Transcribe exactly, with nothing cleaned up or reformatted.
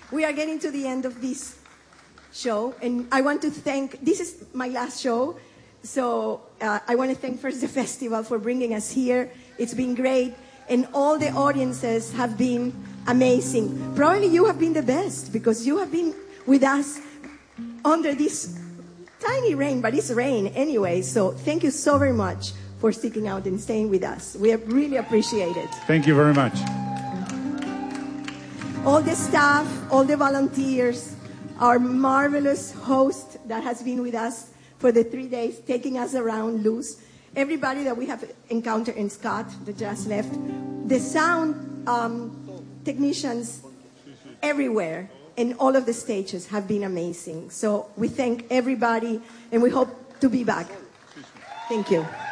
we are getting to the end of this show, and I want to thank, this is my last show, so uh, I want to thank first the festival for bringing us here. It's been great, and all the audiences have been amazing. Probably you have been the best, because you have been with us under this tiny rain, but it's rain anyway, so thank you so very much for sticking out and staying with us. We really appreciate it. Thank you very much. All the staff, all the volunteers, our marvelous host that has been with us for the three days, taking us around Luz, everybody that we have encountered, in Scott that just left, the sound um, technicians everywhere, and all of the stages have been amazing. So we thank everybody, and we hope to be back. Thank you.